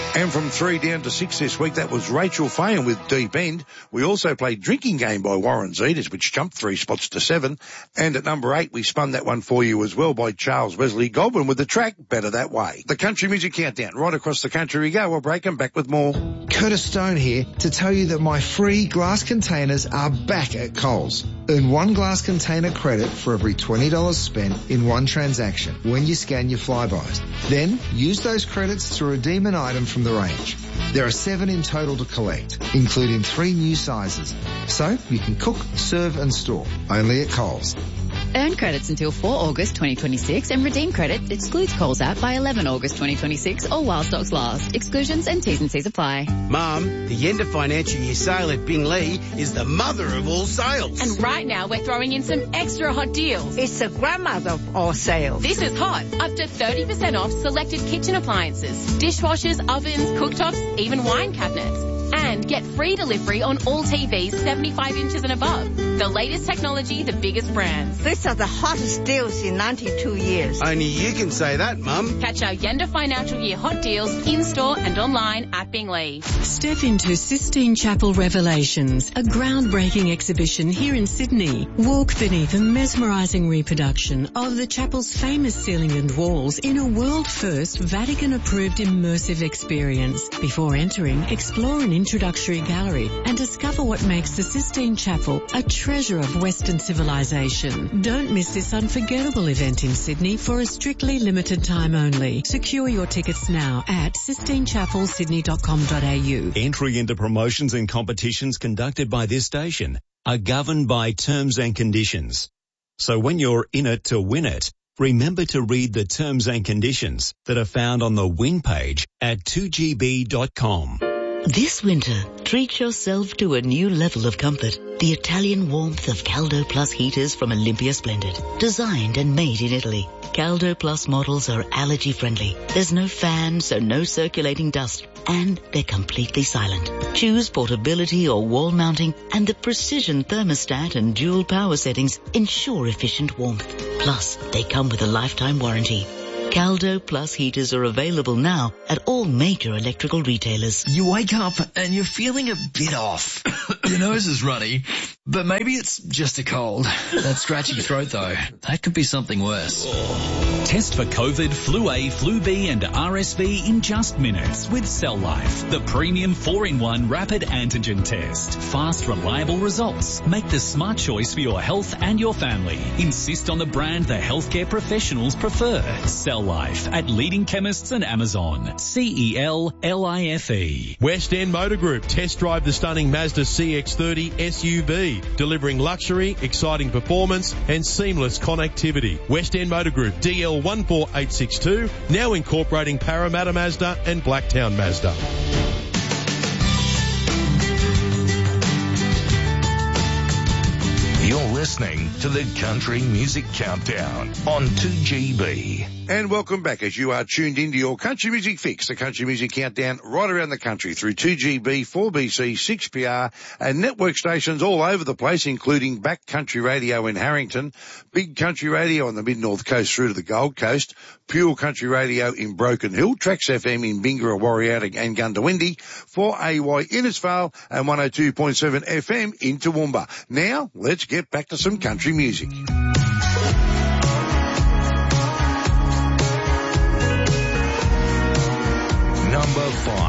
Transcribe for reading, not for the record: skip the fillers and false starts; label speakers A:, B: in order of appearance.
A: And from 3 down to 6 this week, that was Rachel Fahan with Deep End. We also played Drinking Game by Warren Zetas, which jumped 3 spots to 7. And at number 8, we spun that one for you as well by Charles Wesley Godwin with the track Better That Way. The Country Music Countdown. Right across the country we go. We'll break and back with more.
B: Curtis Stone here to tell you that my free glass containers are back at Coles. Earn 1 glass container credit for every $20 spent in one transaction when you scan your Flybys. Then use those credits to redeem an item from the range. There are 7 in total to collect, including 3 new sizes. So you can cook, serve and store. Only at Coles.
C: Earn credits until 4 August 2026 and redeem credit excludes Coles app by 11 August 2026 or while stocks last. Exclusions and T's and C's apply.
D: Mum, the end of financial year sale at Bingley is the mother of all sales.
E: And right now we're throwing in some extra hot deals.
F: It's the grandmother of all sales.
E: This is hot. Up to 30% off selected kitchen appliances, dishwashers, ovens, cooktops, even wine cabinets. And get free delivery on all TVs 75 inches and above. The latest technology, the biggest brands.
F: These are the hottest deals in 92 years.
D: Only you can say that, Mum.
E: Catch our Yenda Financial Year hot deals in-store and online at Bingley.
G: Step into Sistine Chapel Revelations, a groundbreaking exhibition here in Sydney. Walk beneath a mesmerising reproduction of the chapel's famous ceiling and walls in a world-first Vatican-approved immersive experience. Before entering, explore an introductory gallery and discover what makes the Sistine Chapel a treasure of Western civilization. Don't miss this unforgettable event in Sydney for a strictly limited time only. Secure your tickets now at sistinechapelsydney.com.au.
H: Entry into promotions and competitions conducted by this station are governed by terms and conditions. So when you're in it to win it, remember to read the terms and conditions that are found on the win page at 2gb.com.
I: This winter, treat yourself to a new level of comfort. The Italian warmth of Caldo Plus heaters from Olympia Splendid. Designed and made in Italy. Caldo Plus models are allergy friendly. There's no fan, so no circulating dust. And they're completely silent. Choose portability or wall mounting, and the precision thermostat and dual power settings ensure efficient warmth. Plus, they come with a lifetime warranty. Caldo Plus heaters are available now at all major electrical retailers.
J: You wake up and you're feeling a bit off. Your nose is runny, but maybe it's just a cold. That scratchy throat though, that could be something worse.
K: Test for COVID, Flu A, Flu B and RSV in just minutes with Cell Life, the premium 4-in-1 rapid antigen test. Fast, reliable results. Make the smart choice for your health and your family. Insist on the brand the healthcare professionals prefer. Cell Life at leading chemists and Amazon. CELLIFE.
L: West End Motor Group. Test drive the stunning Mazda CX-30 SUV, delivering luxury, exciting performance and seamless connectivity. West End Motor Group, DL14862, now incorporating Parramatta Mazda and Blacktown Mazda.
M: You're listening to the Country Music Countdown on 2GB.
A: And welcome back as you are tuned into your Country Music Fix, the Country Music Countdown right around the country through 2GB, 4BC, 6PR and network stations all over the place, including Back Country Radio in Harrington, Big Country Radio on the Mid-North Coast through to the Gold Coast, Pure Country Radio in Broken Hill, Trax FM in Bingara, Warriata and Gundawindi, 4AY Innisfail and 102.7 FM in Toowoomba. Now, let's get back to some country music.
M: Number 5.